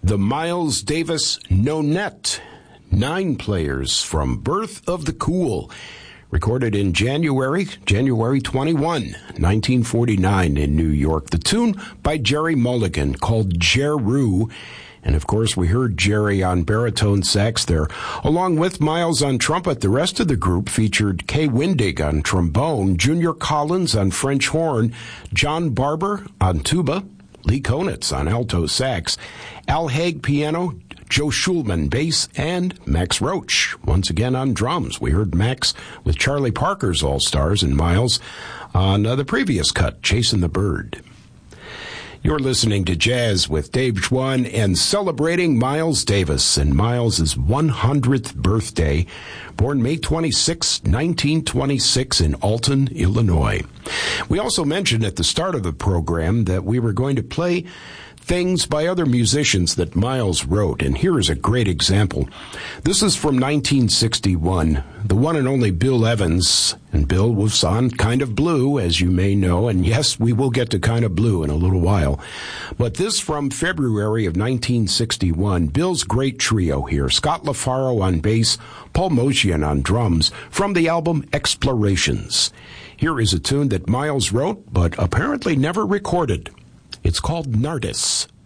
The Miles Davis Nonet, 9 players from Birth of the Cool, recorded in January 21, 1949 in New York. The tune by Jerry Mulligan called Jeru. And of course, we heard Jerry on baritone sax there, along with Miles on trumpet. The rest of the group featured Kay Windig on trombone, Junior Collins on French horn, John Barber on tuba, Lee Konitz on alto sax, Al Haig piano, Joe Schulman bass, and Max Roach once again on drums. We heard Max with Charlie Parker's All-Stars and Miles on the previous cut, Chasing the Bird. You're listening to Jazz with Dave Schwann and celebrating Miles Davis and Miles' 100th birthday, born May 26, 1926 in Alton, Illinois. We also mentioned at the start of the program that we were going to play things by other musicians that Miles wrote, and here is a great example. This is from 1961, the one and only Bill Evans, and Bill was on Kind of Blue, as you may know, and yes, we will get to Kind of Blue in a little while. But this from February of 1961, Bill's great trio here, Scott LaFaro on bass, Paul Motian on drums, from the album Explorations. Here is a tune that Miles wrote, but apparently never recorded. It's called Nardis.